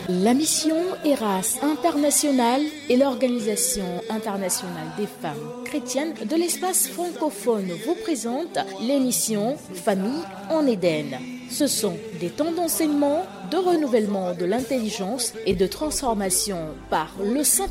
La mission Eras International et l'Organisation internationale des femmes chrétiennes de l'espace francophone vous présentent l'émission Famille en Éden. Ce sont des temps d'enseignement, de renouvellement de l'intelligence et de transformation par le Saint